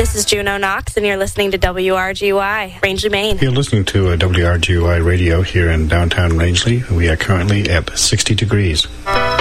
This is Juno Knox, and you're listening to WRGY, Rangeley, Maine. You're listening to WRGY radio here in downtown Rangeley. We are currently at 60 degrees.